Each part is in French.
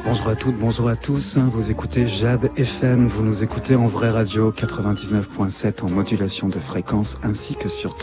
Bonjour à toutes, bonjour à tous. Vous écoutez Jade FM, vous nous écoutez en vraie radio 99.7 en modulation de fréquence ainsi que sur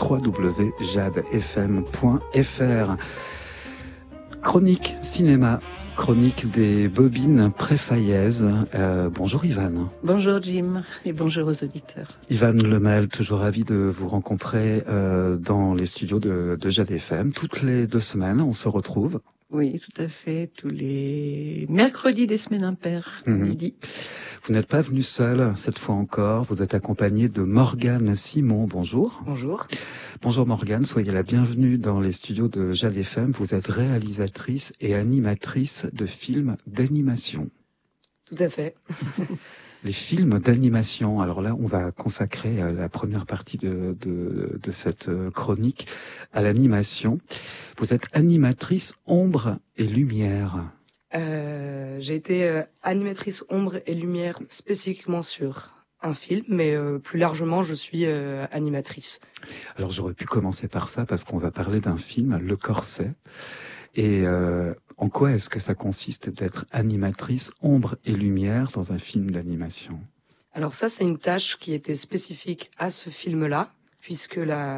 www.jadefm.fr. Chronique cinéma, chronique des bobines préfaillaises. Bonjour Ivan. Bonjour Jim et bonjour aux auditeurs. Ivan Lemel, toujours ravi de vous rencontrer dans les studios de Jade FM. Toutes les 2 semaines, on se retrouve. Oui, tout à fait, tous les mercredis des semaines impaires, midi. Vous n'êtes pas venu seul, cette fois encore, vous êtes accompagné de Morgane Simon. Bonjour. Bonjour. Bonjour Morgane, soyez la bienvenue dans les studios de Jade FM. Vous êtes réalisatrice et animatrice de films d'animation. Tout à fait. Les films d'animation, alors là on va consacrer la première partie de cette chronique à l'animation. Vous êtes animatrice ombre et lumière. J'ai été animatrice ombre et lumière spécifiquement sur un film, mais plus largement je suis animatrice. Alors j'aurais pu commencer par ça parce qu'on va parler d'un film, Le Corset. Et en quoi est-ce que ça consiste d'être animatrice ombre et lumière dans un film d'animation? Alors ça, c'est une tâche qui était spécifique à ce film-là, puisque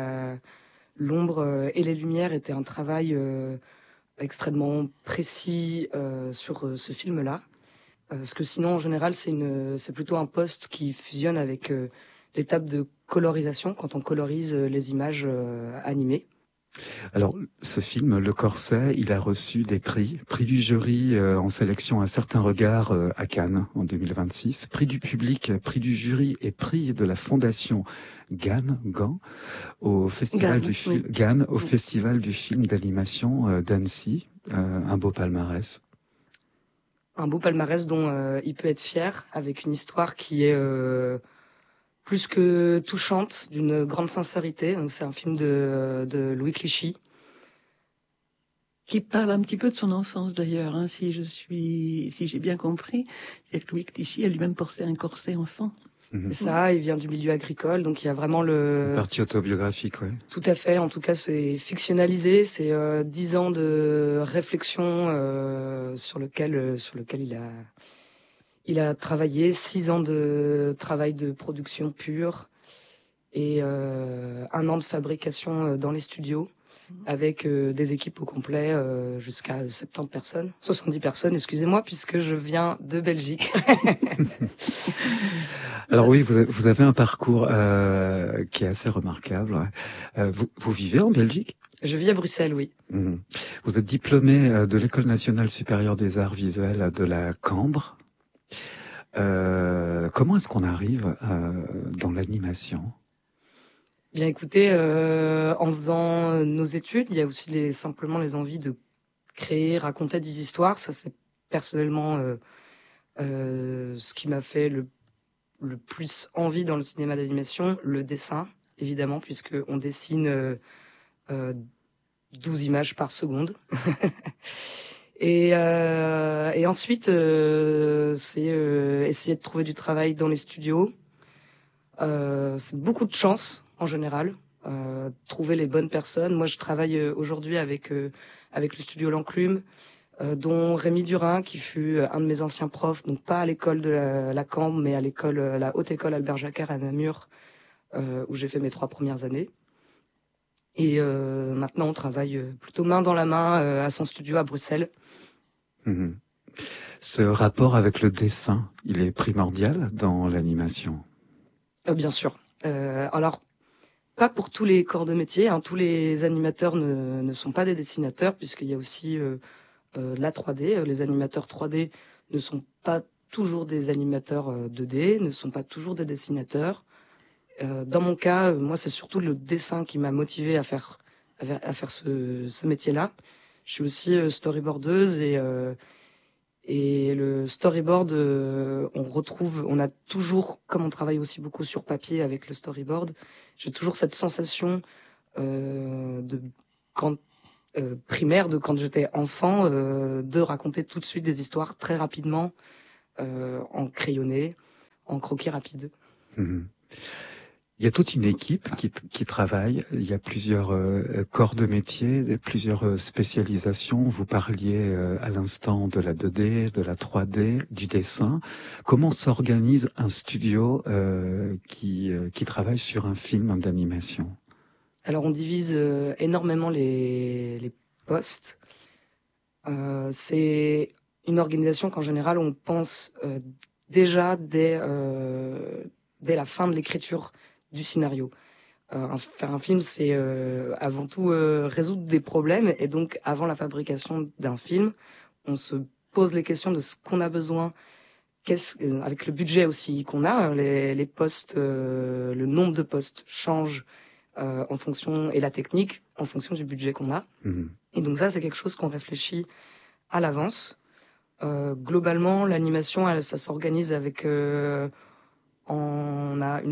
l'ombre et les lumières étaient un travail extrêmement précis sur ce film-là. Parce que sinon, en général, c'est plutôt un poste qui fusionne avec l'étape de colorisation, quand on colorise les images animées. Alors, ce film, Le Corset, il a reçu des prix du jury en sélection Un certain regard à Cannes en 2026, prix du public, prix du jury et prix de la fondation Ghan au festival du film Ghan au festival du film d'animation d'Annecy. Un beau palmarès. Un beau palmarès dont il peut être fier, avec une histoire qui est plus que touchante, d'une grande sincérité. Donc c'est un film de Louis Clichy. Qui parle un petit peu de son enfance d'ailleurs, hein, si j'ai bien compris. C'est que Louis Clichy a lui-même porté un corset enfant. C'est ça, il vient du milieu agricole, donc il y a vraiment Une partie autobiographique, ouais. Tout à fait, en tout cas c'est fictionnalisé, c'est 10 ans de réflexion sur lequel il a travaillé, 6 ans de travail de production pure et 1 an de fabrication dans les studios avec des équipes au complet jusqu'à 70 personnes, excusez-moi, puisque je viens de Belgique. Alors oui, vous avez un parcours qui est assez remarquable. Vous vivez en Belgique ? Je vis à Bruxelles, oui. Vous êtes diplômé de l'École nationale supérieure des arts visuels de la Cambre. Comment est-ce qu'on arrive dans l'animation ? Bien écoutez, en faisant nos études, il y a aussi simplement les envies de créer, raconter des histoires. Ça, c'est personnellement ce qui m'a fait le plus envie dans le cinéma d'animation. Le dessin, évidemment, puisque on dessine 12 images par seconde. Et ensuite, c'est essayer de trouver du travail dans les studios. C'est beaucoup de chance en général, trouver les bonnes personnes. Moi, je travaille aujourd'hui avec le studio L'Enclume, dont Rémi Durin, qui fut un de mes anciens profs, donc pas à l'école de la Cambre, mais à la haute école Albert Jacquard à Namur, où j'ai fait mes 3 premières années. Et maintenant, on travaille plutôt main dans la main à son studio à Bruxelles. Ce rapport avec le dessin, il est primordial dans l'animation. Bien sûr. Alors, pas pour tous les corps de métier, hein. Tous les animateurs ne sont pas des dessinateurs, puisqu'il y a aussi la 3D. Les animateurs 3D ne sont pas toujours des animateurs 2D, ne sont pas toujours des dessinateurs. Dans mon cas, moi, c'est surtout le dessin qui m'a motivée à faire ce métier-là. Je suis aussi storyboardeuse et le storyboard, on a toujours, comme on travaille aussi beaucoup sur papier avec le storyboard, j'ai toujours cette sensation primaire de quand j'étais enfant, de raconter tout de suite des histoires très rapidement, en crayonné, en croquis rapide. Il y a toute une équipe qui travaille. Il y a plusieurs corps de métier, plusieurs spécialisations. Vous parliez à l'instant de la 2D, de la 3D, du dessin. Comment s'organise un studio qui travaille sur un film d'animation? Alors on divise énormément les postes. C'est une organisation qu'en général on pense déjà dès la fin de l'écriture du scénario. Faire un film, c'est avant tout résoudre des problèmes, et donc avant la fabrication d'un film, on se pose les questions de ce qu'on a besoin, avec le budget aussi qu'on a, les postes, le nombre de postes change en fonction, et la technique en fonction du budget qu'on a. Mmh. Et donc ça, c'est quelque chose qu'on réfléchit à l'avance. Globalement, l'animation, ça s'organise avec on a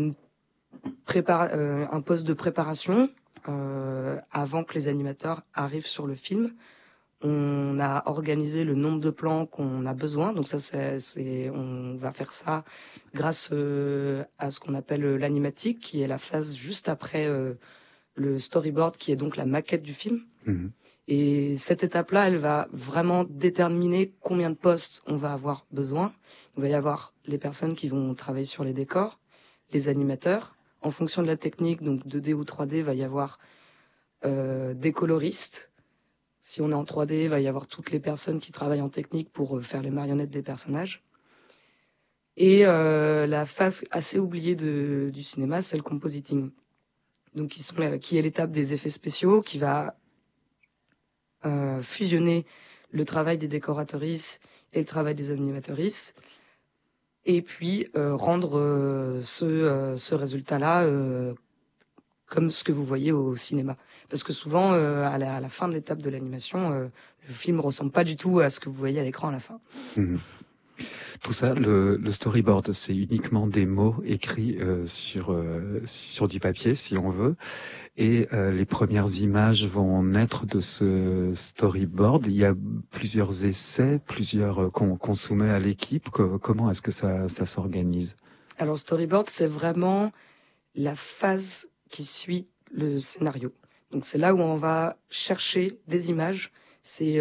un poste de préparation avant que les animateurs arrivent sur le film. On a organisé le nombre de plans qu'on a besoin. Donc ça, on va faire ça grâce à ce qu'on appelle l'animatique, qui est la phase juste après le storyboard, qui est donc la maquette du film. Mmh. Et cette étape-là, elle va vraiment déterminer combien de postes on va avoir besoin. Il va y avoir les personnes qui vont travailler sur les décors, les animateurs. En fonction de la technique, donc 2D ou 3D, il va y avoir des coloristes. Si on est en 3D, il va y avoir toutes les personnes qui travaillent en technique pour faire les marionnettes des personnages. Et la phase assez oubliée du cinéma, c'est le compositing. Donc qui est l'étape des effets spéciaux, qui va fusionner le travail des décoratrices et le travail des animatrices, et puis rendre ce résultat-là comme ce que vous voyez au cinéma. Parce que souvent, à la fin de l'étape de l'animation, le film ressemble pas du tout à ce que vous voyez à l'écran à la fin. Mmh. Tout ça, le storyboard, c'est uniquement des mots écrits sur du papier, si on veut. Et les premières images vont naître de ce storyboard. Il y a plusieurs essais, qu'on soumet à l'équipe. Comment est-ce que ça s'organise? Alors, storyboard, c'est vraiment la phase qui suit le scénario. Donc, c'est là où on va chercher des images. C'est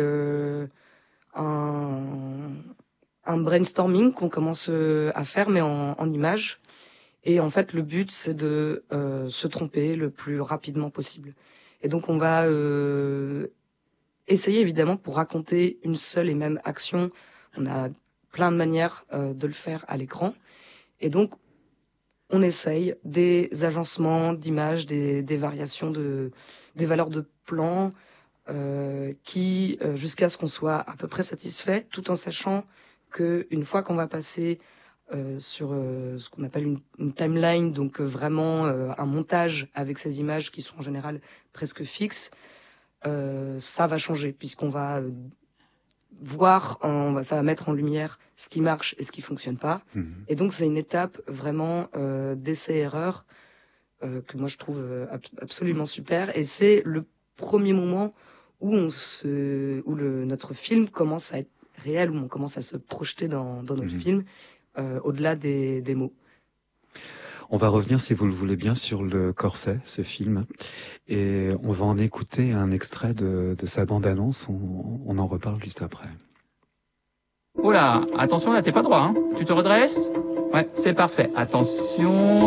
un brainstorming qu'on commence à faire, mais en images. Et en fait, le but, c'est de se tromper le plus rapidement possible. Et donc, on va essayer, évidemment, pour raconter une seule et même action. On a plein de manières de le faire à l'écran. Et donc, on essaye des agencements d'images, des variations des valeurs de plan, qui, jusqu'à ce qu'on soit à peu près satisfait, tout en sachant que une fois qu'on va passer sur ce qu'on appelle une timeline, donc vraiment un montage avec ces images qui sont en général presque fixes, ça va changer, puisqu'on va voir, ça va mettre en lumière ce qui marche et ce qui fonctionne pas. Mmh. Et donc c'est une étape vraiment d'essai-erreur que moi je trouve absolument super. Et c'est le premier moment où notre film commence à être réel, où on commence à se projeter dans notre film, au-delà des mots. On va revenir, si vous le voulez bien, sur Le Corset, ce film, et on va en écouter un extrait de sa bande-annonce. On en reparle juste après. Oh là, attention là, t'es pas droit, hein. Tu te redresses? Ouais, c'est parfait. Attention.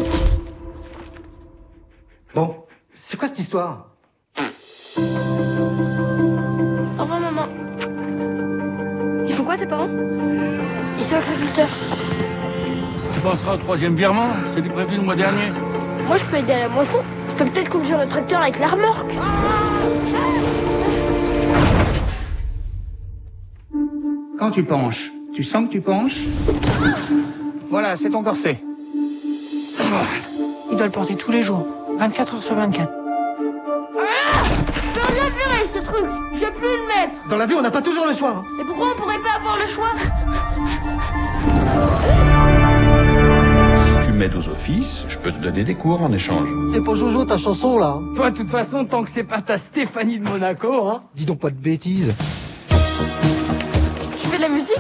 Bon, c'est quoi cette histoire? Au revoir, maman. Ils font quoi, tes parents? Ils sont agriculteurs. Tu penseras au 3e virement, c'était prévu le mois dernier. Moi, je peux aider à la moisson. Je peux peut-être conduire le tracteur avec la remorque. Quand tu penches, tu sens que tu penches? Voilà, c'est ton corset. Il doit le porter tous les jours, 24 heures sur 24. Je peux rien faire avec ce truc. Je vais plus le mettre. Dans la vie, on n'a pas toujours le choix. Hein. Mais pourquoi on pourrait pas avoir le choix? Si tu m'aides aux offices, je peux te donner des cours en échange. C'est pour Jojo ta chanson là. Hein. Toi, de toute façon, tant que c'est pas ta Stéphanie de Monaco, hein. Dis donc pas de bêtises. Tu fais de la musique?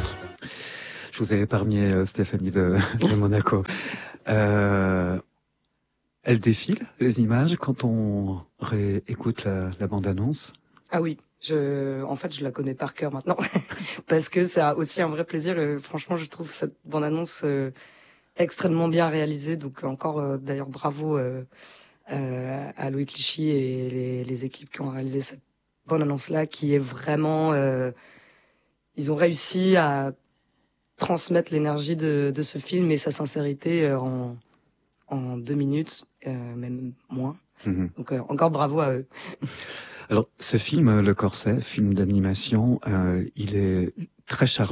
Je vous ai épargné Stéphanie de Monaco. Elles défilent, les images, quand on réécoute la bande-annonce? Ah oui, en fait, je la connais par cœur maintenant parce que c'est aussi un vrai plaisir. Franchement, je trouve cette bande-annonce extrêmement bien réalisée. Donc encore, d'ailleurs, bravo à Louis Clichy et les équipes qui ont réalisé cette bande-annonce-là, qui est vraiment... ils ont réussi à transmettre l'énergie de ce film et sa sincérité en 2 minutes, même moins. Donc encore bravo à eux. Alors, ce film, Le Corset, film d'animation, il est très chargé